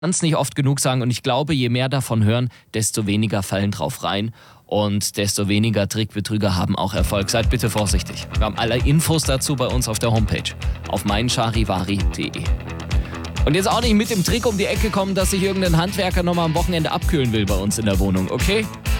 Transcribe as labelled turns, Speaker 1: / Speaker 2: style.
Speaker 1: kann es nicht oft genug sagen und ich glaube, je mehr davon hören, desto weniger fallen drauf rein und desto weniger Trickbetrüger haben auch Erfolg. Seid bitte vorsichtig. Wir haben alle Infos dazu bei uns auf der Homepage auf meincharivari.de. Und jetzt auch nicht mit dem Trick um die Ecke kommen, dass sich irgendein Handwerker nochmal am Wochenende abkühlen will bei uns in der Wohnung, okay?